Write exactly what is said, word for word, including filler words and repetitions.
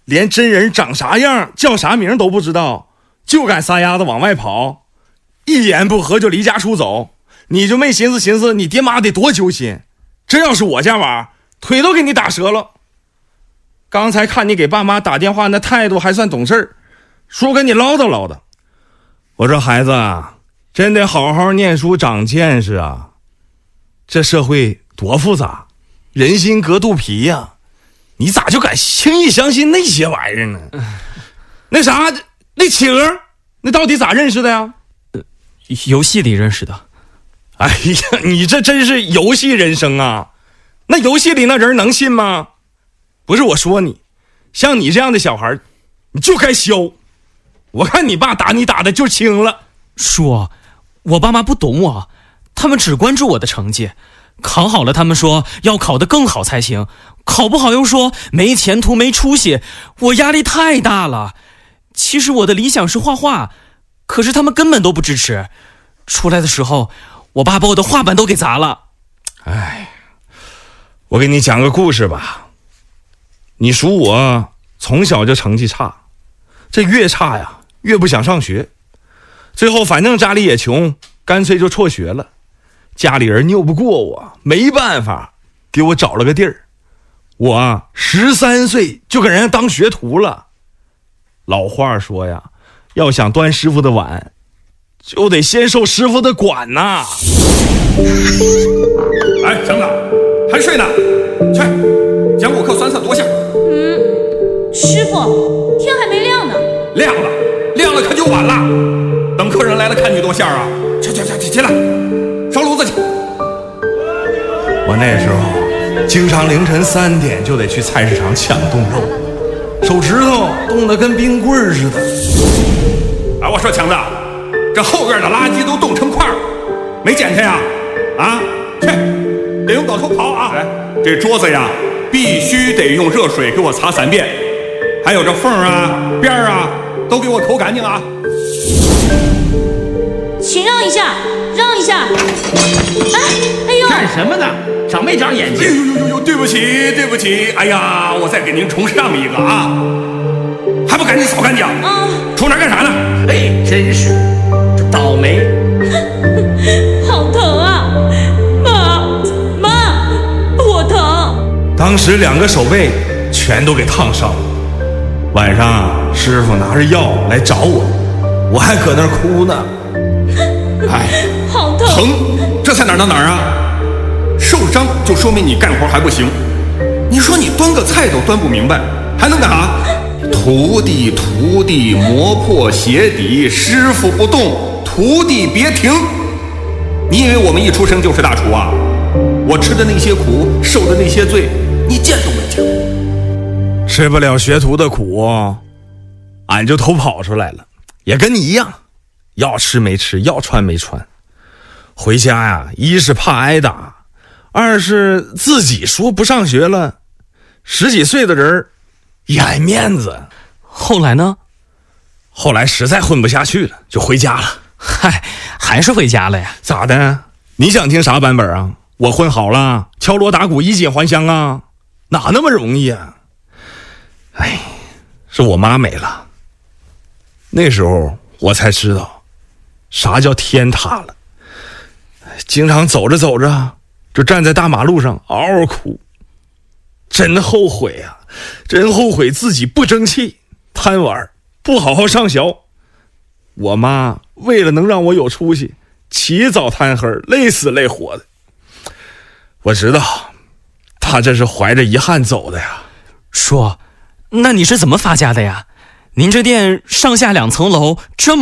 连真人长啥样叫啥名都不知道，就敢撒丫子往外跑，一言不合就离家出走，你就没寻思寻思你爹妈得多揪心？这要是我家娃，腿都给你打折了。刚才看你给爸妈打电话那态度还算懂事，说跟你唠叨唠叨。我说孩子啊，真得好好念书长见识啊，这社会多复杂，人心隔肚皮呀、啊，你咋就敢轻易相信那些玩意儿呢？那啥，那企鹅那到底咋认识的呀？ 呃，游戏里认识的。 哎呀，你这真是游戏人生啊！那游戏里那人能信吗？不是我说你，像你这样的小孩你就该削。我看你爸打你打的就轻了。 叔，我爸妈不懂我，他们只关注我的成绩，考好了他们说要考得更好才行，考不好又说没前途没出息，我压力太大了。其实我的理想是画画，可是他们根本都不支持。出来的时候我爸把我的画板都给砸了。 哎，我给你讲个故事吧。你叔我从小就成绩差，这越差呀越不想上学，最后反正家里也穷，干脆就辍学了。家里人拗不过我，没办法给我找了个地儿。我十三岁就给人家当学徒了。老话说呀，要想端师傅的碗，就得先受师傅的管呐。 哎，强子，还睡呢？去，讲五课算算多下。 嗯，师傅，天还没亮呢。 亮了，亮了可就晚了。等客人来了看你多下啊！去去去，起来，烧炉子去。 我那时候经常凌晨三点就得去菜市场抢冻肉，手指头冻得跟冰棍似的。 哎，我说强子，这后院的垃圾都冻成块儿，没捡去呀？啊，去，得用镐头刨啊！来，这桌子呀，必须得用热水给我擦三遍，还有这缝啊、边啊，都给我抠干净啊！ 请让一下，让一下！哎，哎呦！ 干什么呢？长没长眼睛？ 哎呦呦呦呦！对不起，对不起！哎呀，我再给您重上一个啊！还不赶紧扫干净？ 啊！ 冲那干啥呢？ 哎，真是这倒霉！ 好疼啊！妈妈，我疼！ 当时两个手背全都给烫伤了。晚上师傅拿着药来找我，我还搁那儿哭呢。 哎， 好疼！ 疼，这才哪儿到哪儿啊？受伤就说明你干活还不行。你说你端个菜都端不明白，还能干啥？徒弟徒弟磨破鞋底，师傅不动，徒弟别停。你以为我们一出生就是大厨啊？我吃的那些苦，受的那些罪，你见都没见过。 吃不了学徒的苦，俺就偷跑出来了，也跟你一样，要吃没吃，要穿没穿。回家呀，一是怕挨打，二是自己说不上学了，十几岁的人也爱面子。 后来呢？ 后来实在混不下去了，就回家了。 嗨，还是回家了呀？ 咋的？你想听啥版本啊？我混好了，敲锣打鼓，衣锦还乡啊？哪那么容易啊？哎，是我妈没了。那时候我才知道啥叫天塌了。经常走着走着就站在大马路上嗷嗷哭，真后悔啊，真后悔自己不争气，贪玩，不好好上学。我妈为了能让我有出息，起早贪黑，累死累活的。我知道她这是怀着遗憾走的呀。 叔，那你是怎么发家的呀？您这店上下两层楼，这么